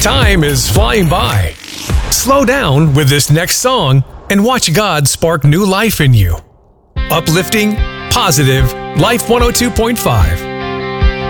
Time is flying by. Slow down with this next song and watch God spark new life in you. Uplifting, positive, Life 102.5.